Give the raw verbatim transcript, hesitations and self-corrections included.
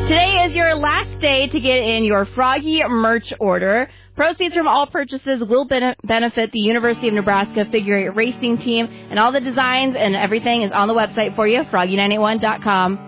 Today is your last day to get in your Froggy merch order. Proceeds from all purchases will bene- benefit the University of Nebraska Figure Eight Racing Team, and all the designs and everything is on the website for you, froggy nine eight one dot com.